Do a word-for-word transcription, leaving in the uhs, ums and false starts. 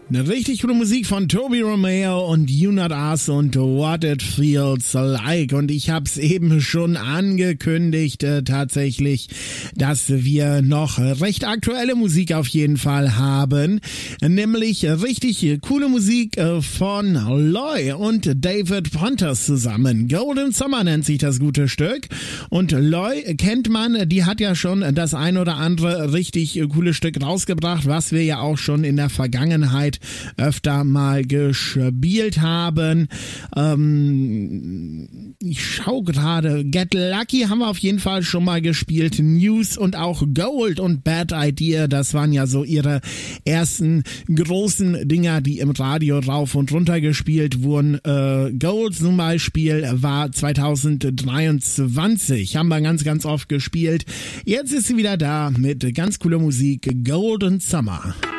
Eine richtig gute Musik von Toby Romeo und You Not Us und What It Feels Like. Und ich habe es eben schon angekündigt, äh, tatsächlich, dass wir noch recht aktuelle Musik auf jeden Fall haben. Nämlich richtig coole Musik äh, von Loy und David Pontus zusammen. Golden Summer nennt sich das gute Stück. Und Loy kennt man, die hat ja schon das ein oder andere richtig coole Stück rausgebracht, was wir ja auch schon in der Vergangenheit öfter mal gespielt haben. Ähm, ich schau gerade, Get Lucky haben wir auf jeden Fall schon mal gespielt. News und auch Gold und Bad Idea, das waren ja so ihre ersten großen Dinger, die im Radio rauf und runter gespielt wurden. Äh, Gold zum Beispiel war zwanzig dreiundzwanzig, haben wir ganz, ganz oft gespielt. Jetzt ist sie wieder da mit ganz cooler Musik, Golden Summer.